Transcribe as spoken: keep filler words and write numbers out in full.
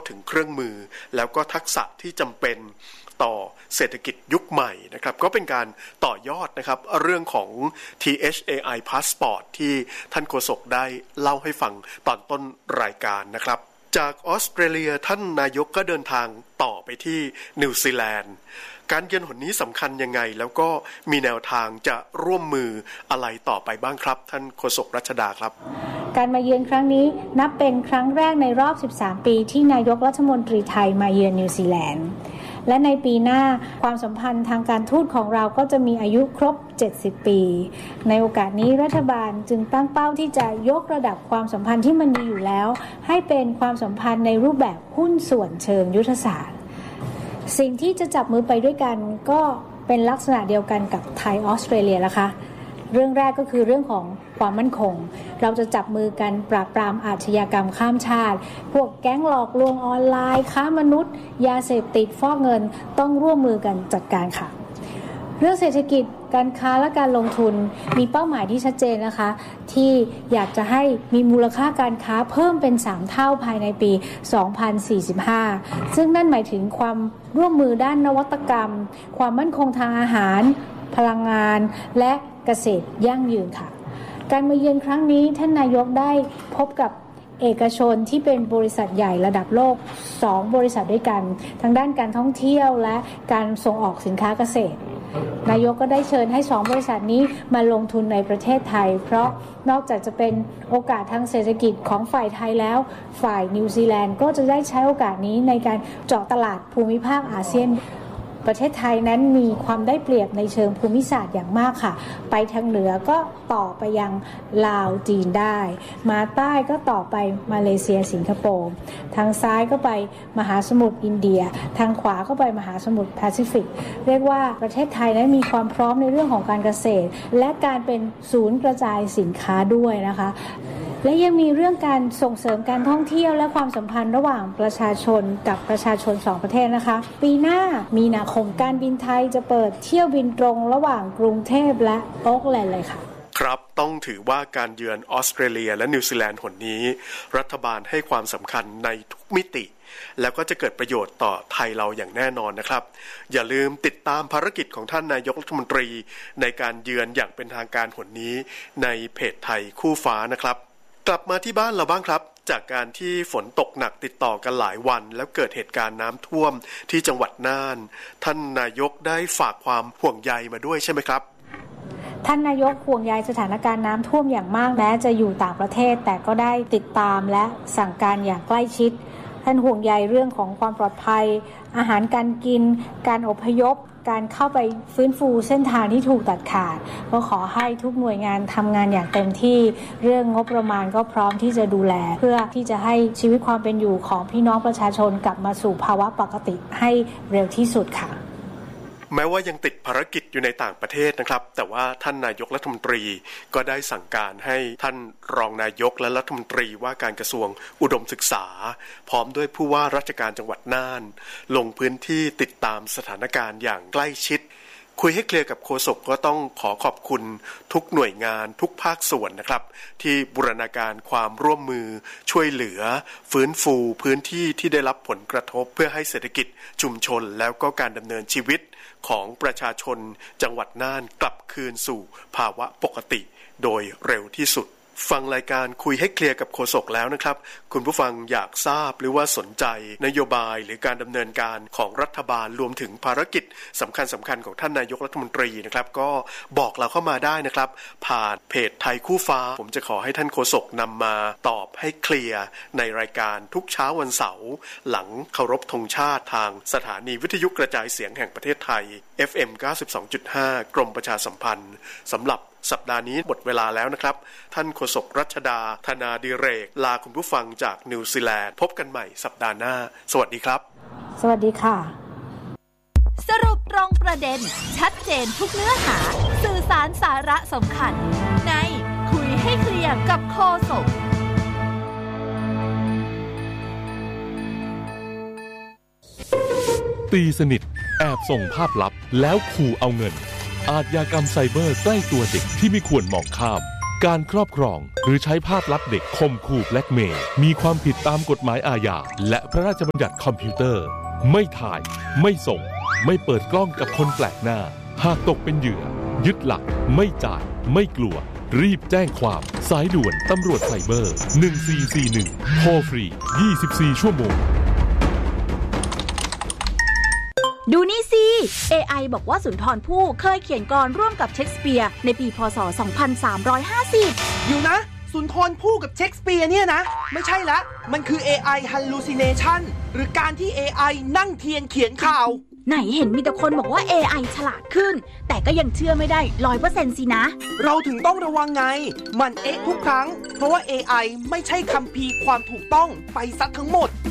ถึงเครื่องมือแล้วก็ทักษะที่จำเป็นต่อเศรษฐกิจยุคใหม่นะครับก็เป็นการต่อยอดนะครับเรื่องของ ที เอช เอ ไอ Passport ที่ท่านโฆษกได้เล่าให้ฟังตอนต้นรายการนะครับจากออสเตรเลียท่านนายกก็เดินทางต่อไปที่นิวซีแลนด์การเยือนหนนี้สำคัญยังไงแล้วก็มีแนวทางจะร่วมมืออะไรต่อไปบ้างครับท่านโฆษกรัชดาครับการมาเยือนครั้งนี้นับเป็นครั้งแรกในรอบสิบสามปีที่นายกรัฐมนตรีไทยมาเยือนนิวซีแลนด์และในปีหน้าความสัมพันธ์ทางการทูตของเราก็จะมีอายุครบเจ็ดสิบปีในโอกาสนี้รัฐบาลจึงตั้งเป้าที่จะยกระดับความสัมพันธ์ที่มันมีอยู่แล้วให้เป็นความสัมพันธ์ในรูปแบบหุ้นส่วนเชิงยุทธศาสตร์สิ่งที่จะจับมือไปด้วยกันก็เป็นลักษณะเดียวกันกับไทยออสเตรเลียนะคะเรื่องแรกก็คือเรื่องของความมั่นคงเราจะจับมือกันปราบปรามอาชญากรรมข้ามชาติพวกแก๊งหลอกลวงออนไลน์ค้ามนุษย์ยาเสพติดฟอกเงินต้องร่วมมือกันจัดการค่ะเรื่องเศรษฐกิจการค้าและการลงทุนมีเป้าหมายที่ชัดเจนนะคะที่อยากจะให้มีมูลค่าการค้าเพิ่มเป็นสามเท่าภายในปีสองพันสี่สิบห้าซึ่งนั่นหมายถึงความร่วมมือด้านนวัตกรรมความมั่นคงทางอาหารพลังงานและเกษตรยั่งยืนค่ะการมาเยือนครั้งนี้ท่านนายกได้พบกับเอกชนที่เป็นบริษัทใหญ่ระดับโลกสองบริษัทด้วยกันทั้งด้านการท่องเที่ยวและการส่งออกสินค้าเกษตรนายกก็ได้เชิญให้สองบริษัทนี้มาลงทุนในประเทศไทยเพราะนอกจากจะเป็นโอกาสทางเศรษฐกิจของฝ่ายไทยแล้วฝ่ายนิวซีแลนด์ก็จะได้ใช้โอกาสนี้ในการเจาะตลาดภูมิภาคอาเซียนประเทศไทยนั้นมีความได้เปรียบในเชิงภูมิศาสตร์อย่างมากค่ะไปทางเหนือก็ต่อไปยังลาวจีนได้มาใต้ก็ต่อไปมาเลเซียสิงคโปร์ทางซ้ายก็ไปมหาสมุทรอินเดียทางขวาก็ไปมหาสมุทรแปซิฟิกเรียกว่าประเทศไทยนั้นมีความพร้อมในเรื่องของการเกษตรและการเป็นศูนย์กระจายสินค้าด้วยนะคะและยังมีเรื่องการส่งเสริมการท่องเที่ยวและความสัมพันธ์ระหว่างประชาชนกับประชาชนสองประเทศนะคะปีหน้ามีนาคมการบินไทยจะเปิดเที่ยวบินตรงระหว่างกรุงเทพและโอ๊คแลนด์เลยค่ะครับต้องถือว่าการเยือนออสเตรเลียและนิวซีแลนด์หนนี้รัฐบาลให้ความสำคัญในทุกมิติแล้วก็จะเกิดประโยชน์ต่อไทยเราอย่างแน่นอนนะครับอย่าลืมติดตามภารกิจของท่านนายกรัฐมนตรีในการเยือนอย่างเป็นทางการหนนี้ในเพจไทยคู่ฟ้านะครับกลับมาที่บ้านเราบ้างครับจากการที่ฝนตกหนักติดต่อกันหลายวันแล้วเกิดเหตุการณ์น้ำท่วมที่จังหวัดน่านท่านนายกได้ฝากความห่วงใยมาด้วยใช่ไหมครับท่านนายกห่วงใยสถานการณ์น้ำท่วมอย่างมากแม้จะอยู่ต่างประเทศแต่ก็ได้ติดตามและสั่งการอย่างใกล้ชิดท่านห่วงใยเรื่องของความปลอดภัยอาหารการกินการอพยพการเข้าไปฟื้นฟูเส้นทางที่ถูกตัดขาดก็ขอให้ทุกหน่วยงานทำงานอย่างเต็มที่เรื่องงบประมาณก็พร้อมที่จะดูแลเพื่อที่จะให้ชีวิตความเป็นอยู่ของพี่น้องประชาชนกลับมาสู่ภาวะปกติให้เร็วที่สุดค่ะแม้ว่ายังติดภารกิจอยู่ในต่างประเทศนะครับแต่ว่าท่านนายกรัฐมนตรีก็ได้สั่งการให้ท่านรองนายกและรัฐมนตรีว่าการกระทรวงอุดมศึกษาพร้อมด้วยผู้ว่าราชการจังหวัดน่านลงพื้นที่ติดตามสถานการณ์อย่างใกล้ชิดคุยให้เคลียร์กับโฆษกก็ต้องขอขอบคุณทุกหน่วยงานทุกภาคส่วนนะครับที่บูรณาการความร่วมมือช่วยเหลือฟื้นฟูพื้นที่ที่ได้รับผลกระทบเพื่อให้เศรษฐกิจชุมชนแล้วก็การดำเนินชีวิตของประชาชนจังหวัดน่านกลับคืนสู่ภาวะปกติโดยเร็วที่สุดฟังรายการคุยให้เคลียร์กับโฆษกแล้วนะครับคุณผู้ฟังอยากทราบหรือว่าสนใจนโยบายหรือการดำเนินการของรัฐบาลรวมถึงภารกิจสำคัญสำคัญของท่านนายกรัฐมนตรีนะครับก็บอกเราเข้ามาได้นะครับผ่านเพจไทยคู่ฟ้าผมจะขอให้ท่านโฆษกนำมาตอบให้เคลียร์ในรายการทุกเช้าวันเสาร์หลังเคารพธงชาติทางสถานีวิทยุกระจายเสียงแห่งประเทศไทย เอฟ เอ็ม เก้าสิบสองจุดห้า กรมประชาสัมพันธ์สำหรับสัปดาห์นี้หมดเวลาแล้วนะครับท่านโฆษกรัชดาธนาดิเรกลาคุณผู้ฟังจากนิวซีแลนด์พบกันใหม่สัปดาห์หน้าสวัสดีครับสวัสดีค่ะสรุปตรงประเด็นชัดเจนทุกเนื้อหาสื่อสารสาระสำคัญในคุยให้เคลียร์กับโฆษกตีสนิทแอบส่งภาพลับแล้วขู่เอาเงินอาชญากรรมไซเบอร์ใกล้ตัวเด็กที่ไม่ควรมองข้ามการครอบครองหรือใช้ภาพลับเด็กข่มขู่แบล็กเมย์มีความผิดตามกฎหมายอาญาและพระราชบัญญัติคอมพิวเตอร์ไม่ถ่ายไม่ส่งไม่เปิดกล้องกับคนแปลกหน้าหากตกเป็นเหยื่อยึดหลักไม่จ่ายไม่กลัวรีบแจ้งความสายด่วนตำรวจไซเบอร์หนึ่งสี่สี่หนึ่งโทรฟรียี่สิบสี่ชั่วโมงดูนี่สิ เอ ไอ บอกว่าสุนทรภู่เคยเขียนกลร่วมกับเชคสเปียร์ในปีพ.ศ. สองพันสามร้อยห้าสิบอยู่นะสุนทรภู่กับเชคสเปียร์เนี่ยนะไม่ใช่ละมันคือ เอ ไอ hallucination หรือการที่ เอ ไอ นั่งเทียนเขียนข่าวไหนเห็นมีแต่คนบอกว่า เอ ไอ ฉลาดขึ้นแต่ก็ยังเชื่อไม่ได้ ร้อยเปอร์เซ็นต์ สินะเราถึงต้องระวังไงมันเอ๊ะทุกครั้งเพราะว่า เอ ไอ ไม่ใช่คัมภีร์ความถูกต้องไปซะทั้งหมด